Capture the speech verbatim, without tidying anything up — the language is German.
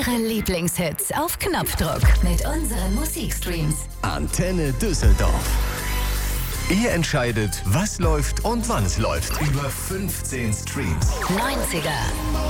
Eure Lieblingshits auf Knopfdruck mit unseren Musikstreams. Antenne Düsseldorf. Ihr entscheidet, was läuft und wann es läuft. Über fünfzehn Streams. neunziger